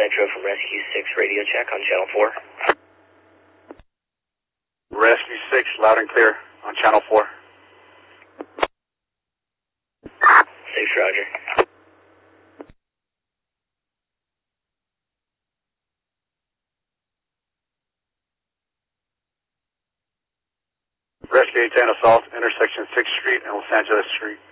Metro from Rescue 6, radio check on Channel 4. Rescue 6, loud and clear on Channel 4. 6, roger. Rescue 810 assault, intersection 6th Street and Los Angeles Street.